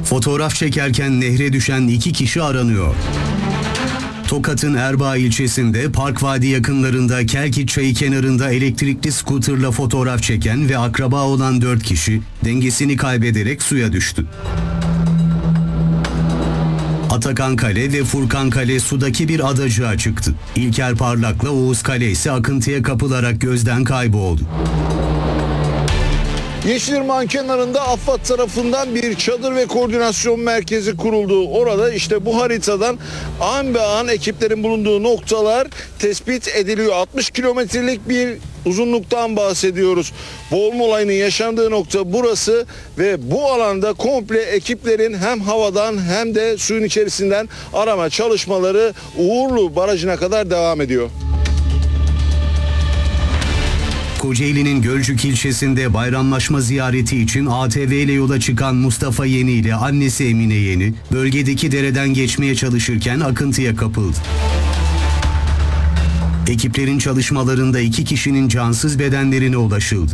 Fotoğraf çekerken nehre düşen 2 kişi aranıyor. Tokat'ın Erbaa ilçesinde Park Vadi yakınlarında Kelkit Çayı kenarında elektrikli skuterla fotoğraf çeken ve akraba olan 4 kişi dengesini kaybederek suya düştü. Atakan Kale ve Furkan Kale sudaki bir adacığa çıktı. İlker Parlak'la Oğuz Kale ise akıntıya kapılarak gözden kayboldu. Yeşilırmak'ın kenarında AFAD tarafından bir çadır ve koordinasyon merkezi kuruldu. Orada işte bu haritadan an be an ekiplerin bulunduğu noktalar tespit ediliyor. 60 kilometrelik bir uzunluktan bahsediyoruz. Boğulma olayının yaşandığı nokta burası ve bu alanda komple ekiplerin hem havadan hem de suyun içerisinden arama çalışmaları Uğurlu Barajı'na kadar devam ediyor. Kocaeli'nin Gölcük ilçesinde bayramlaşma ziyareti için ATV ile yola çıkan Mustafa Yeni ile annesi Emine Yeni, bölgedeki dereden geçmeye çalışırken akıntıya kapıldı. Ekiplerin çalışmalarında 2 kişinin cansız bedenlerine ulaşıldı.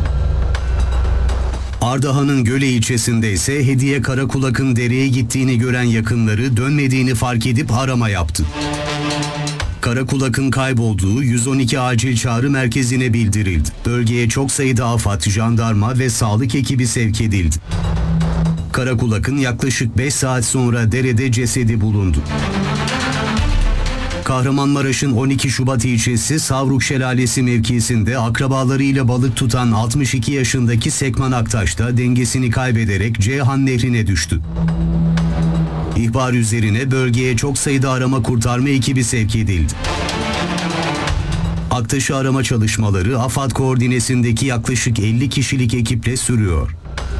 Ardahan'ın Göle ilçesinde ise Hediye Karakulak'ın dereye gittiğini gören yakınları dönmediğini fark edip arama yaptı. Karakulak'ın kaybolduğu 112 acil çağrı merkezine bildirildi. Bölgeye çok sayıda AFAD, jandarma ve sağlık ekibi sevk edildi. Karakulak'ın yaklaşık 5 saat sonra derede cesedi bulundu. Kahramanmaraş'ın 12 Şubat ilçesi Savruk Şelalesi mevkisinde akrabalarıyla balık tutan 62 yaşındaki Sekman Aktaş da dengesini kaybederek Ceyhan Nehri'ne düştü. İhbar üzerine bölgeye çok sayıda arama kurtarma ekibi sevk edildi. Aktaş'ı arama çalışmaları AFAD koordinesindeki yaklaşık 50 kişilik ekiple sürüyor.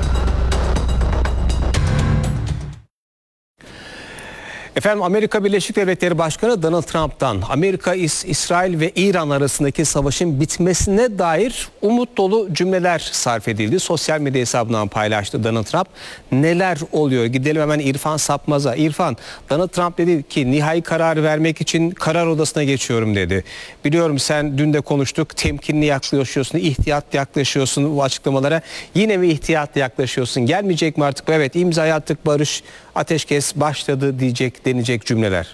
Efendim, Amerika Birleşik Devletleri Başkanı Donald Trump'tan Amerika, İsrail ve İran arasındaki savaşın bitmesine dair umut dolu cümleler sarf edildi. Sosyal medya hesabından paylaştı Donald Trump. Neler oluyor? Gidelim hemen İrfan Sapmaz'a. İrfan, Donald Trump dedi ki nihai kararı vermek için karar odasına geçiyorum dedi. Biliyorum sen dün de konuştuk. Temkinli yaklaşıyorsun, ihtiyatlı yaklaşıyorsun bu açıklamalara. Yine mi ihtiyatlı yaklaşıyorsun? Gelmeyecek mi artık? Evet, imzayı attık, barış, ateşkes başladı denecek cümleler.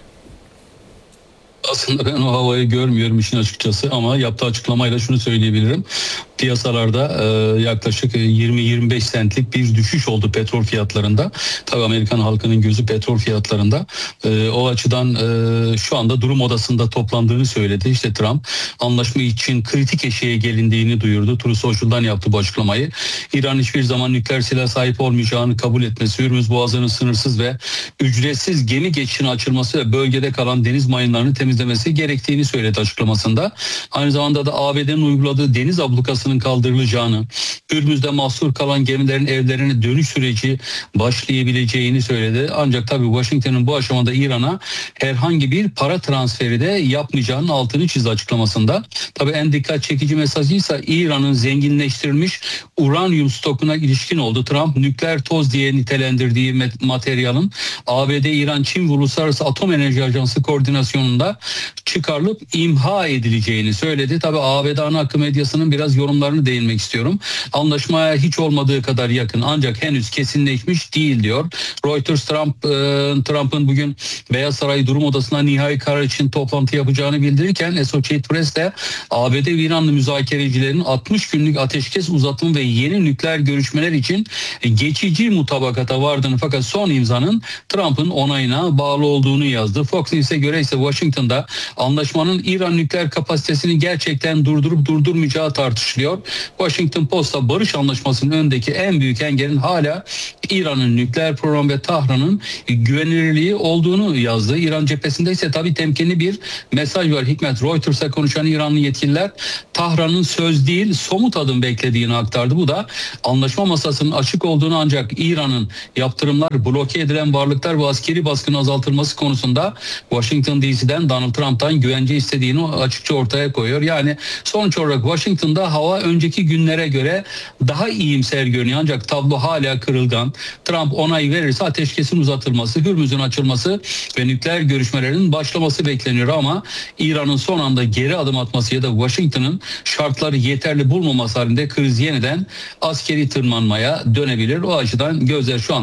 Aslında ben o havayı görmüyorum işin açıkçası ama yaptığı açıklamayla şunu söyleyebilirim. Piyasalarda yaklaşık 20-25 centlik bir düşüş oldu petrol fiyatlarında. Tabii Amerikan halkının gözü petrol fiyatlarında. O açıdan şu anda durum odasında toplandığını söyledi. İşte Trump anlaşma için kritik eşiğe gelindiğini duyurdu. Truth Social'dan yaptı bu açıklamayı. İran hiçbir zaman nükleer silah sahip olmayacağını kabul etmesi, Hürmüz Boğazı'nın sınırsız ve ücretsiz gemi geçişine açılması ve bölgede kalan deniz mayınlarını temizlemesi gerektiğini söyledi açıklamasında. Aynı zamanda da ABD'nin uyguladığı deniz ablukasının kaldırılacağını, Hürmüz'de mahsur kalan gemilerin evlerine dönüş süreci başlayabileceğini söyledi. Ancak tabii Washington'ın bu aşamada İran'a herhangi bir para transferi de yapmayacağının altını çizdi açıklamasında. Tabii en dikkat çekici mesajıysa İran'ın zenginleştirilmiş uranyum stokuna ilişkin oldu. Trump nükleer toz diye nitelendirdiği materyalin ABD, İran, Çin ve Uluslararası Atom Enerji Ajansı koordinasyonunda çıkarılıp imha edileceğini söyledi. Tabii ABD ana akım medyasının biraz yorumlarını değinmek istiyorum. Anlaşmaya hiç olmadığı kadar yakın ancak henüz kesinleşmiş değil diyor. Reuters Trump'ın bugün Beyaz Saray Durum Odası'na nihai karar için toplantı yapacağını bildirirken Associated Press de ABD ve İranlı müzakerecilerin 60 günlük ateşkes uzatımı ve yeni nükleer görüşmeler için geçici mutabakata vardığını fakat son imzanın Trump'ın onayına bağlı olduğunu yazdı. Fox News'e göre ise Washington'da anlaşmanın İran nükleer kapasitesini gerçekten durdurup durdurmayacağı tartışılıyor. Washington Post'ta barış anlaşmasının önündeki en büyük engelin hala İran'ın nükleer programı ve Tahran'ın güvenilirliği olduğunu yazdı. İran cephesinde ise tabii temkinli bir mesaj var. Hikmet, Reuters'a konuşan İranlı yetkililer Tahran'ın söz değil somut adım beklediğini aktardı. Bu da anlaşma masasının açık olduğunu ancak İran'ın yaptırımlar, bloke edilen varlıklar ve askeri baskının azaltılması konusunda Washington DC'den Donald Trump'tan güvence istediğini açıkça ortaya koyuyor. Yani sonuç olarak Washington'da hava önceki günlere göre daha iyimser görünüyor ancak tablo hala kırılgan. Trump onay verirse ateşkesin uzatılması, Hürmüz'ün açılması ve nükleer görüşmelerin başlaması bekleniyor ama İran'ın son anda geri adım atması ya da Washington'ın şartları yeterli bulmaması halinde kriz yeniden askeri tırmanmaya dönebilir. O açıdan gözler şu anda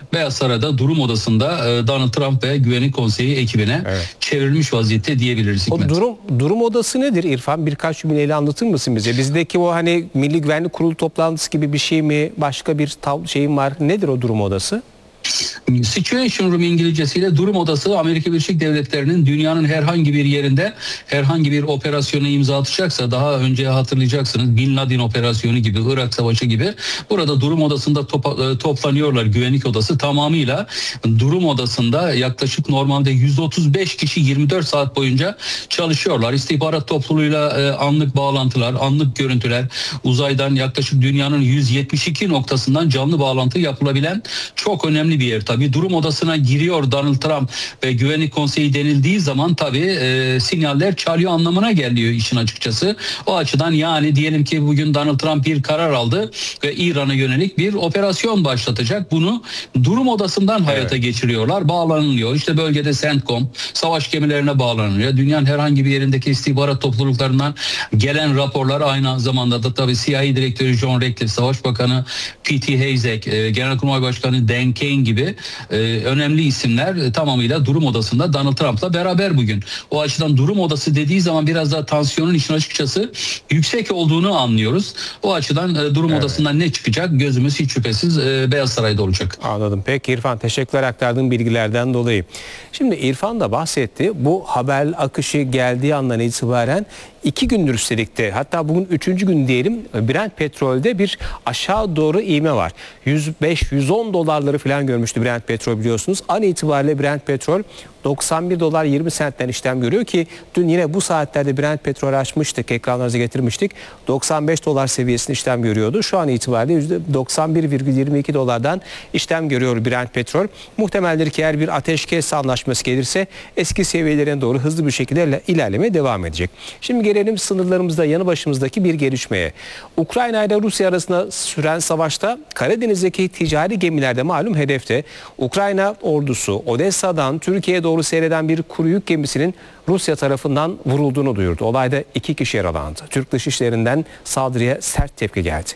Beyaz Saray'da durum odasında Donald Trump ve Güvenlik Konseyi ekibine çevrilmiş vaziyette diyebiliriz. O durum odası nedir İrfan? Birkaç cümleyle anlatır mısın bize? Bizdeki o hani Milli Güvenlik Kurulu toplantısı gibi bir şey mi? Başka bir şeyin var. Nedir o durum odası? Situation Room İngilizcesiyle durum odası, Amerika Birleşik Devletleri'nin dünyanın herhangi bir yerinde herhangi bir operasyona imza atacaksa, daha önce hatırlayacaksınız Bin Laden operasyonu gibi, Irak Savaşı gibi, burada durum odasında toplanıyorlar. Güvenlik odası tamamıyla durum odasında yaklaşık normalde 135 kişi 24 saat boyunca çalışıyorlar. İstihbarat topluluğuyla anlık bağlantılar, anlık görüntüler, uzaydan yaklaşık dünyanın 172 noktasından canlı bağlantı yapılabilen çok önemli bir yer. Tabii durum odasına giriyor Donald Trump ve Güvenlik Konseyi denildiği zaman tabii sinyaller çalıyor anlamına geliyor işin açıkçası. O açıdan yani diyelim ki bugün Donald Trump bir karar aldı ve İran'a yönelik bir operasyon başlatacak. Bunu durum odasından hayata geçiriyorlar. Bağlanılıyor. İşte bölgede CENTCOM, savaş gemilerine bağlanılıyor. Dünyanın herhangi bir yerindeki istihbarat topluluklarından gelen raporlar, aynı zamanda da tabii CIA Direktörü John Ratcliffe, Savaş Bakanı Pete Hegseth, Genelkurmay Başkanı Dan Kane gibi önemli isimler tamamıyla durum odasında Donald Trump'la beraber bugün. O açıdan durum odası dediği zaman biraz daha tansiyonun işin açıkçası yüksek olduğunu anlıyoruz. O açıdan durum odasından ne çıkacak gözümüz hiç şüphesiz Beyaz Saray'da olacak. Anladım. Peki İrfan, teşekkürler aktardığın bilgilerden dolayı. Şimdi İrfan da bahsetti. Bu haber akışı geldiği andan itibaren 2 gündür üstelik de, hatta bugün 3. gün diyelim, Brent petrolde bir aşağı doğru ivme var. 105-110 dolarları falan görmüştü Brent petrol, biliyorsunuz. An itibariyle Brent petrol 91 dolar 20 sentten işlem görüyor ki dün yine bu saatlerde Brent petrol açmıştık, ekranlarınıza getirmiştik. 95 dolar seviyesinde işlem görüyordu. Şu an itibariyle %91,22 dolardan işlem görüyor Brent petrol. Muhtemeldir ki eğer bir ateşkes anlaşması gelirse eski seviyelerine doğru hızlı bir şekilde ilerlemeye devam edecek. Şimdi gelelim sınırlarımızda yanı başımızdaki bir gelişmeye. Ukrayna ile Rusya arasında süren savaşta Karadeniz'deki ticari gemilerde malum hedefte. Ukrayna ordusu Odessa'dan Türkiye'ye doğru seyreden bir kuru yük gemisinin Rusya tarafından vurulduğunu duyurdu. Olayda 2 kişi yaralandı. Türk Dışişleri'nden saldırıya sert tepki geldi.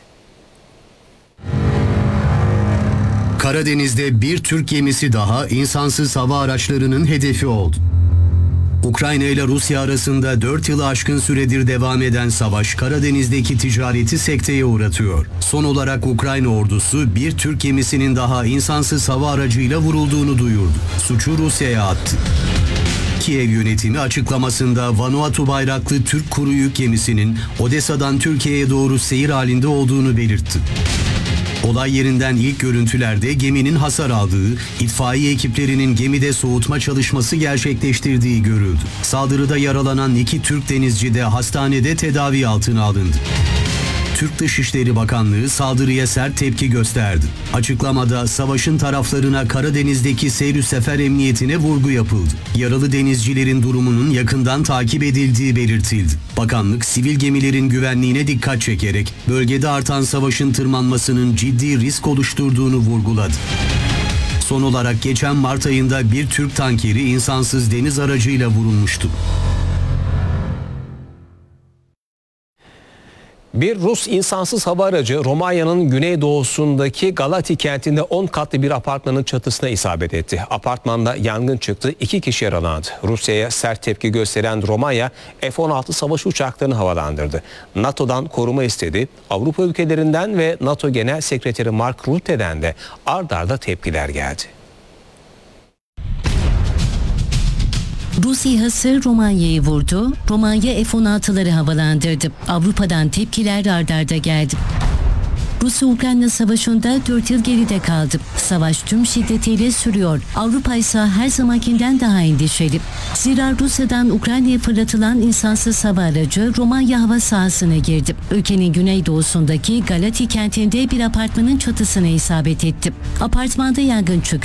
Karadeniz'de bir Türk gemisi daha insansız hava araçlarının hedefi oldu. Ukrayna ile Rusya arasında 4 yılı aşkın süredir devam eden savaş Karadeniz'deki ticareti sekteye uğratıyor. Son olarak Ukrayna ordusu bir Türk gemisinin daha insansız hava aracıyla vurulduğunu duyurdu. Suçu Rusya'ya attı. Kiev yönetimi açıklamasında Vanuatu bayraklı Türk kuru yük gemisinin Odessa'dan Türkiye'ye doğru seyir halinde olduğunu belirtti. Olay yerinden ilk görüntülerde geminin hasar aldığı, itfaiye ekiplerinin gemide soğutma çalışması gerçekleştirdiği görüldü. Saldırıda yaralanan 2 Türk denizci de hastanede tedavi altına alındı. Türk Dışişleri Bakanlığı saldırıya sert tepki gösterdi. Açıklamada savaşın taraflarına Karadeniz'deki seyr sefer emniyetine vurgu yapıldı. Yaralı denizcilerin durumunun yakından takip edildiği belirtildi. Bakanlık sivil gemilerin güvenliğine dikkat çekerek bölgede artan savaşın tırmanmasının ciddi risk oluşturduğunu vurguladı. Son olarak geçen Mart ayında bir Türk tankeri insansız deniz aracıyla vurulmuştu. Bir Rus insansız hava aracı Romanya'nın güneydoğusundaki Galati kentinde 10 katlı bir apartmanın çatısına isabet etti. Apartmanda yangın çıktı, 2 kişi yaralandı. Rusya'ya sert tepki gösteren Romanya F-16 savaş uçaklarını havalandırdı. NATO'dan koruma istedi. Avrupa ülkelerinden ve NATO Genel Sekreteri Mark Rutte'den de ard arda tepkiler geldi. Rus İHA'sı Romanya'yı vurdu. Romanya F-16'ları havalandırdı. Avrupa'dan tepkiler ard arda geldi. Rusya-Ukrayna savaşında 4 yıl geride kaldı. Savaş tüm şiddetiyle sürüyor. Avrupa ise her zamankinden daha endişeli. Zira Rusya'dan Ukrayna'ya fırlatılan insansız hava aracı Romanya hava sahasına girdi. Ülkenin güneydoğusundaki Galati kentinde bir apartmanın çatısına isabet etti. Apartmanda yangın çıktı.